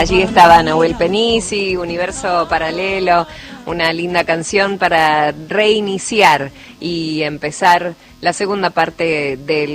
allí estaba Nahuel Penisi, Universo Paralelo, una linda canción para reiniciar y empezar la segunda parte del